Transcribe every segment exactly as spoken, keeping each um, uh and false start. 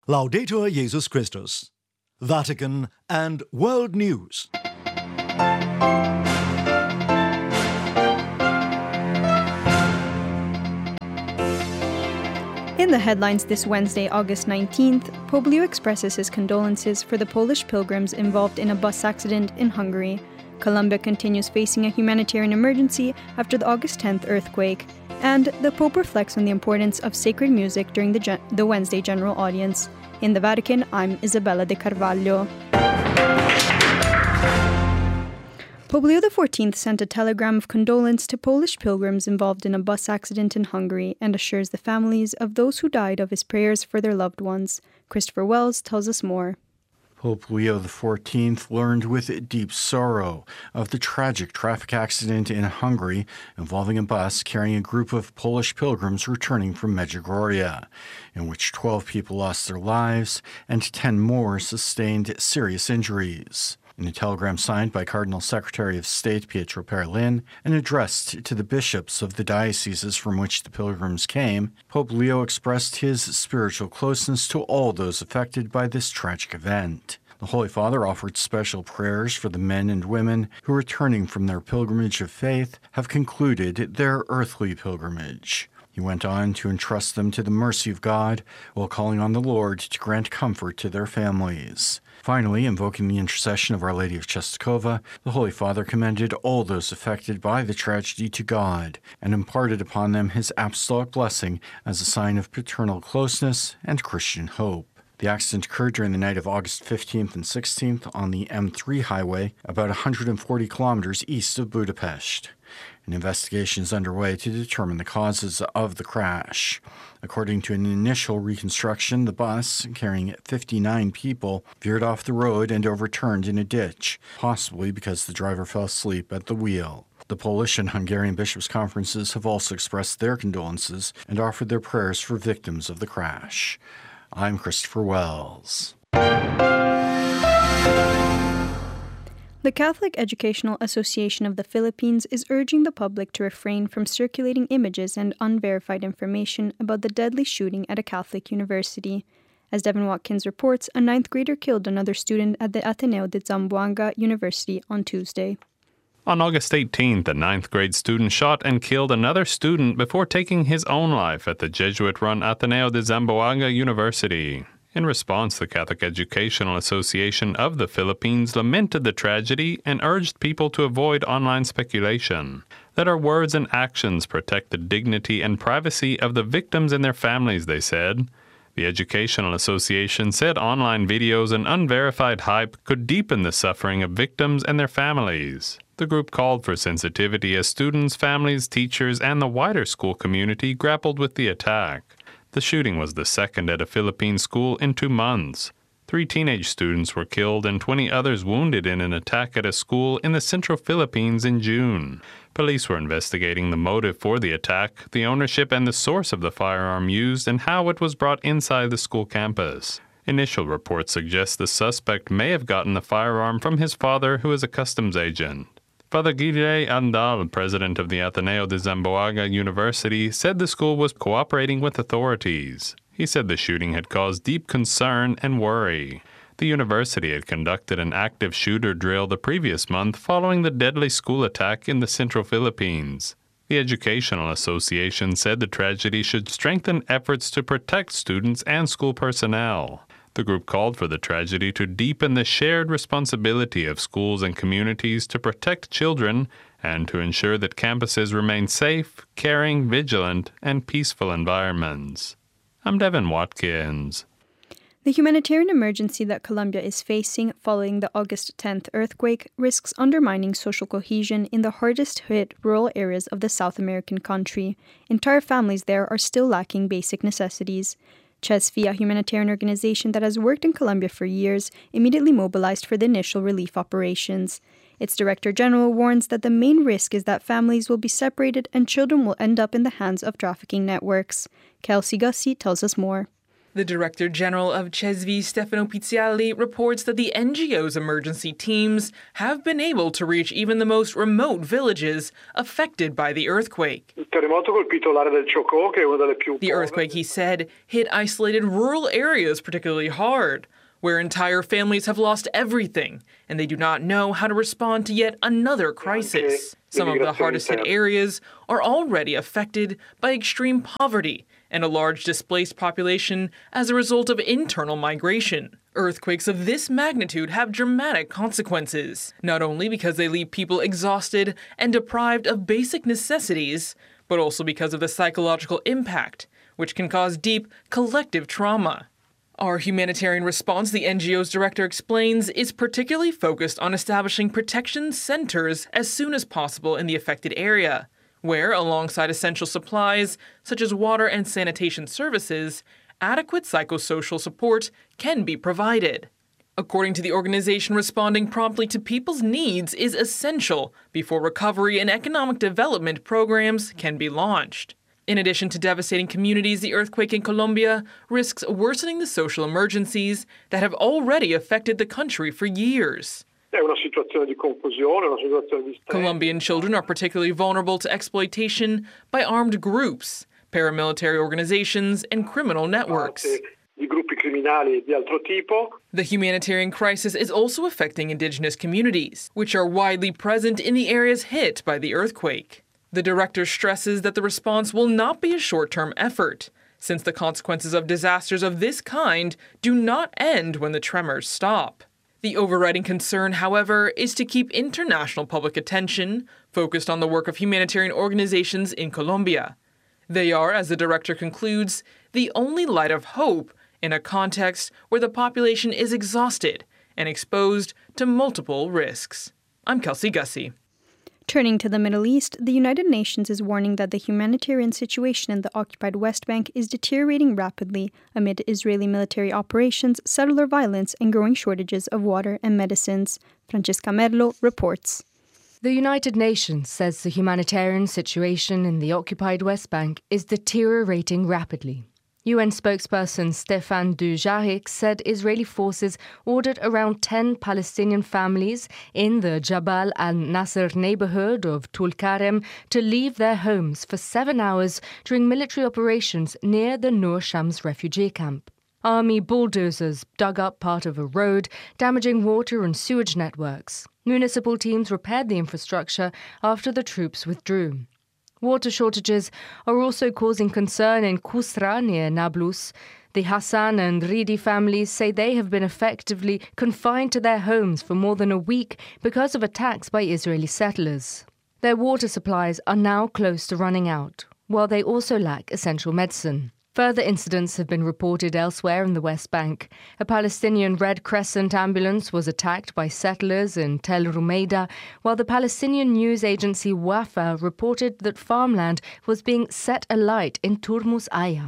Laudetur Jesus Christus. Vatican and World News. In the headlines this Wednesday, August nineteenth, Pope Leo expresses his condolences for the Polish pilgrims involved in a bus accident in Hungary. Colombia continues facing a humanitarian emergency after the August tenth earthquake. And the Pope reflects on the importance of sacred music during the, gen- the Wednesday general audience. In the Vatican, I'm Isabella de Carvalho. Pope Leo the fourteenth sent a telegram of condolence to Polish pilgrims involved in a bus accident in Hungary and assures the families of those who died of his prayers for their loved ones. Christopher Wells tells us more. Pope Leo the fourteenth learned with deep sorrow of the tragic traffic accident in Hungary involving a bus carrying a group of Polish pilgrims returning from Medjugorje, in which twelve people lost their lives and ten more sustained serious injuries. In a telegram signed by Cardinal Secretary of State Pietro Parolin and addressed to the bishops of the dioceses from which the pilgrims came, Pope Leo expressed his spiritual closeness to all those affected by this tragic event. The Holy Father offered special prayers for the men and women who, returning from their pilgrimage of faith, have concluded their earthly pilgrimage. He went on to entrust them to the mercy of God while calling on the Lord to grant comfort to their families. Finally, invoking the intercession of Our Lady of Czestochowa, the Holy Father commended all those affected by the tragedy to God and imparted upon them his apostolic blessing as a sign of paternal closeness and Christian hope. The accident occurred during the night of August fifteenth and sixteenth on the M three highway, about one hundred forty kilometers east of Budapest. An investigation is underway to determine the causes of the crash. According to an initial reconstruction, the bus, carrying fifty-nine people, veered off the road and overturned in a ditch, possibly because the driver fell asleep at the wheel. The Polish and Hungarian bishops' conferences have also expressed their condolences and offered their prayers for victims of the crash. I'm Christopher Wells. The Catholic Educational Association of the Philippines is urging the public to refrain from circulating images and unverified information about the deadly shooting at a Catholic university. As Devin Watkins reports, a ninth grader killed another student at the Ateneo de Zamboanga University on Tuesday. On August eighteenth, a ninth grade student shot and killed another student before taking his own life at the Jesuit-run Ateneo de Zamboanga University. In response, the Catholic Educational Association of the Philippines lamented the tragedy and urged people to avoid online speculation. Let our words and actions protect the dignity and privacy of the victims and their families, they said. The Educational Association said online videos and unverified hype could deepen the suffering of victims and their families. The group called for sensitivity as students, families, teachers, and the wider school community grappled with the attack. The shooting was the second at a Philippine school in two months. Three teenage students were killed and twenty others wounded in an attack at a school in the central Philippines in June. Police were investigating the motive for the attack, the ownership and the source of the firearm used, and how it was brought inside the school campus. Initial reports suggest the suspect may have gotten the firearm from his father, who is a customs agent. Father Guille Andal, president of the Ateneo de Zamboanga University, said the school was cooperating with authorities. He said the shooting had caused deep concern and worry. The university had conducted an active shooter drill the previous month following the deadly school attack in the central Philippines. The Educational Association said the tragedy should strengthen efforts to protect students and school personnel. The group called for the tragedy to deepen the shared responsibility of schools and communities to protect children and to ensure that campuses remain safe, caring, vigilant, and peaceful environments. I'm Devin Watkins. The humanitarian emergency that Colombia is facing following the August tenth earthquake risks undermining social cohesion in the hardest-hit rural areas of the South American country. Entire families there are still lacking basic necessities. CHESFI, a humanitarian organization that has worked in Colombia for years, immediately mobilized for the initial relief operations. Its director general warns that the main risk is that families will be separated and children will end up in the hands of trafficking networks. Kelsey Gussie tells us more. The Director General of C E S V I, Stefano Pizziali, reports that the N G O's emergency teams have been able to reach even the most remote villages affected by the earthquake. The earthquake, he said, hit isolated rural areas particularly hard, where entire families have lost everything and they do not know how to respond to yet another crisis. Some of the hardest hit areas are already affected by extreme poverty and a large displaced population as a result of internal migration. Earthquakes of this magnitude have dramatic consequences, not only because they leave people exhausted and deprived of basic necessities, but also because of the psychological impact, which can cause deep collective trauma. Our humanitarian response, the N G O's director explains, is particularly focused on establishing protection centers as soon as possible in the affected area, where, alongside essential supplies such as water and sanitation services, adequate psychosocial support can be provided. According to the organization, responding promptly to people's needs is essential before recovery and economic development programs can be launched. In addition to devastating communities, the earthquake in Colombia risks worsening the social emergencies that have already affected the country for years. Colombian children are particularly vulnerable to exploitation by armed groups, paramilitary organizations, and criminal networks. The humanitarian crisis is also affecting indigenous communities, which are widely present in the areas hit by the earthquake. The director stresses that the response will not be a short-term effort, since the consequences of disasters of this kind do not end when the tremors stop. The overriding concern, however, is to keep international public attention focused on the work of humanitarian organizations in Colombia. They are, as the director concludes, the only light of hope in a context where the population is exhausted and exposed to multiple risks. I'm Kelsey Gussie. Turning to the Middle East, the United Nations is warning that the humanitarian situation in the occupied West Bank is deteriorating rapidly amid Israeli military operations, settler violence, and growing shortages of water and medicines. Francesca Merlo reports. The United Nations says the humanitarian situation in the occupied West Bank is deteriorating rapidly. U N spokesperson Stéphane Dujarric said Israeli forces ordered around ten Palestinian families in the Jabal al-Nasser neighborhood of Tulkarem to leave their homes for seven hours during military operations near the Nur Shams refugee camp. Army bulldozers dug up part of a road, damaging water and sewage networks. Municipal teams repaired the infrastructure after the troops withdrew. Water shortages are also causing concern in Kusra near Nablus. The Hassan and Ridi families say they have been effectively confined to their homes for more than a week because of attacks by Israeli settlers. Their water supplies are now close to running out, while they also lack essential medicine. Further incidents have been reported elsewhere in the West Bank. A Palestinian Red Crescent ambulance was attacked by settlers in Tel Rumeida, while the Palestinian news agency Wafa reported that farmland was being set alight in Turmus Aya.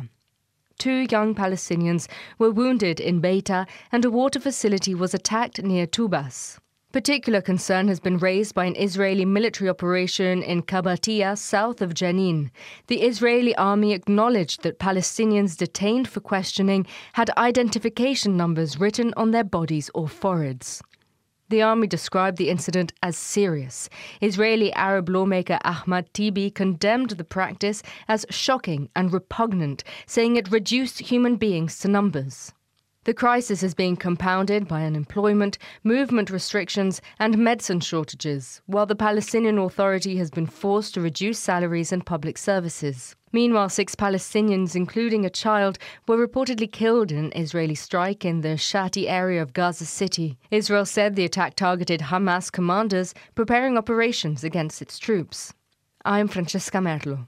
Two young Palestinians were wounded in Beita, and a water facility was attacked near Tubas. Particular concern has been raised by an Israeli military operation in Kabatia, south of Jenin. The Israeli army acknowledged that Palestinians detained for questioning had identification numbers written on their bodies or foreheads. The army described the incident as serious. Israeli Arab lawmaker Ahmad Tibi condemned the practice as shocking and repugnant, saying it reduced human beings to numbers. The crisis is being compounded by unemployment, movement restrictions, and medicine shortages, while the Palestinian Authority has been forced to reduce salaries and public services. Meanwhile, six Palestinians, including a child, were reportedly killed in an Israeli strike in the Shati area of Gaza City. Israel said the attack targeted Hamas commanders preparing operations against its troops. I'm Francesca Merlo.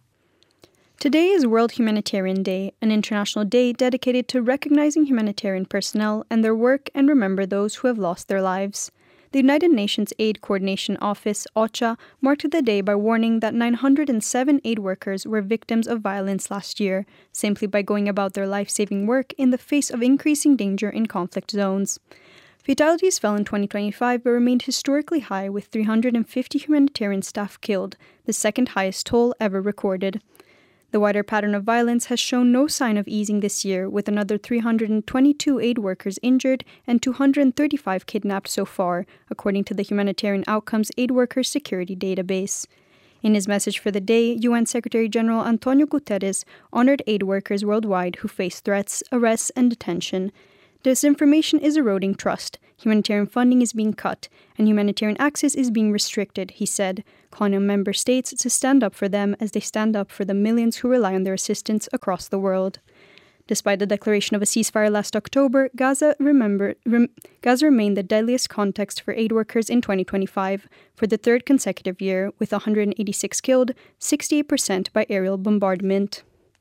Today is World Humanitarian Day, an international day dedicated to recognizing humanitarian personnel and their work and remember those who have lost their lives. The United Nations Aid Coordination Office, OCHA, marked the day by warning that nine hundred seven aid workers were victims of violence last year, simply by going about their life-saving work in the face of increasing danger in conflict zones. Fatalities fell in twenty twenty-five but remained historically high, with three hundred fifty humanitarian staff killed, the second highest toll ever recorded. The wider pattern of violence has shown no sign of easing this year, with another three hundred twenty-two aid workers injured and two hundred thirty-five kidnapped so far, according to the Humanitarian Outcomes Aid Workers Security Database. In his message for the day, U N Secretary-General Antonio Guterres honored aid workers worldwide who face threats, arrests, and detention. Disinformation is eroding trust, humanitarian funding is being cut, and humanitarian access is being restricted, he said, calling on member states to stand up for them as they stand up for the millions who rely on their assistance across the world. Despite the declaration of a ceasefire last October, Gaza, remember, rem, Gaza remained the deadliest context for aid workers in twenty twenty-five, for the third consecutive year, with one hundred eighty-six killed, sixty-eight percent by aerial bombardment.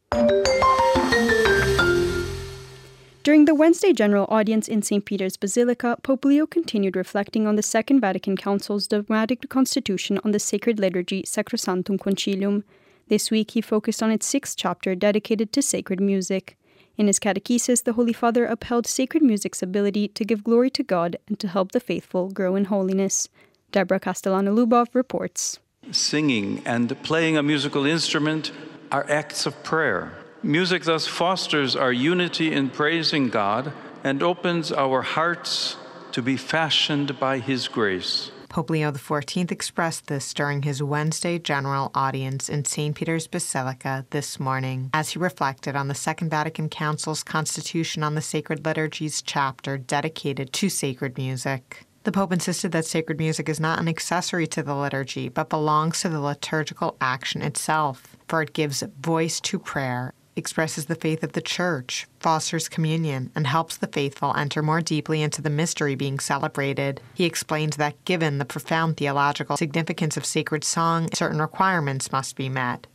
During the Wednesday general audience in Saint Peter's Basilica, Pope Leo continued reflecting on the Second Vatican Council's dogmatic constitution on the sacred liturgy Sacrosanctum Concilium. This week, he focused on its sixth chapter dedicated to sacred music. In his catechesis, the Holy Father upheld sacred music's ability to give glory to God and to help the faithful grow in holiness. Deborah Castellano-Lubov reports. Singing and playing a musical instrument are acts of prayer. Music thus fosters our unity in praising God and opens our hearts to be fashioned by His grace. Pope Leo the fourteenth expressed this during his Wednesday general audience in Saint Peter's Basilica this morning, as he reflected on the Second Vatican Council's Constitution on the Sacred Liturgies chapter dedicated to sacred music. The Pope insisted that sacred music is not an accessory to the liturgy, but belongs to the liturgical action itself, for it gives voice to prayer, expresses the faith of the Church, fosters communion, and helps the faithful enter more deeply into the mystery being celebrated. He explained that given the profound theological significance of sacred song, certain requirements must be met.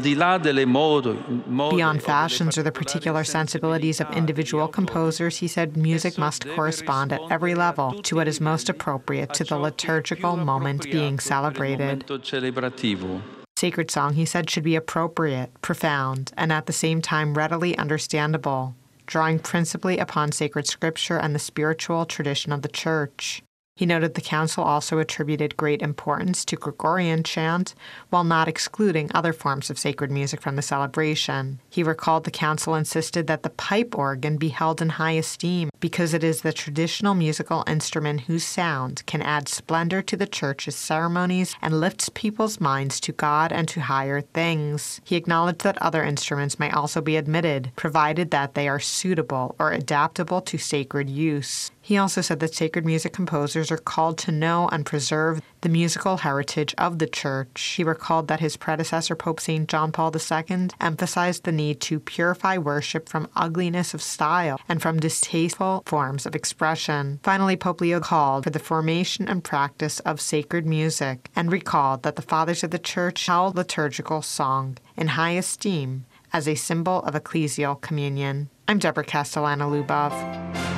Beyond fashions or the particular sensibilities of individual composers, he said music must correspond at every level to what is most appropriate to the liturgical moment being celebrated. Sacred song, he said, should be appropriate, profound, and at the same time readily understandable, drawing principally upon sacred scripture and the spiritual tradition of the Church. He noted the Council also attributed great importance to Gregorian chant, while not excluding other forms of sacred music from the celebration. He recalled the Council insisted that the pipe organ be held in high esteem because it is the traditional musical instrument whose sound can add splendor to the Church's ceremonies and lifts people's minds to God and to higher things. He acknowledged that other instruments may also be admitted, provided that they are suitable or adaptable to sacred use. He also said that sacred music composers are called to know and preserve the musical heritage of the Church. He recalled that his predecessor, Pope Saint John Paul the Second, emphasized the need to purify worship from ugliness of style and from distasteful forms of expression. Finally, Pope Leo called for the formation and practice of sacred music and recalled that the Fathers of the Church held liturgical song in high esteem as a symbol of ecclesial communion. I'm Deborah Castellano-Lubov.